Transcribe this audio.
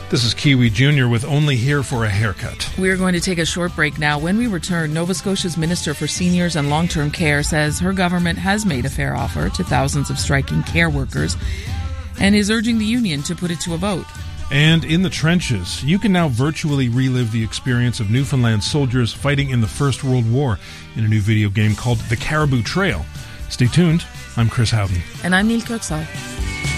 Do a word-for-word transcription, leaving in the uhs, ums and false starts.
This is Kiwi Junior with Only Here for a Haircut. We're going to take a short break now. When we return, Nova Scotia's Minister for Seniors and Long-Term Care says her government has made a fair offer to thousands of striking care workers and is urging the union to put it to a vote. And in the trenches, you can now virtually relive the experience of Newfoundland soldiers fighting in the First World War in a new video game called The Caribou Trail. Stay tuned. I'm Chris Howden. And I'm Neil Kurtzal.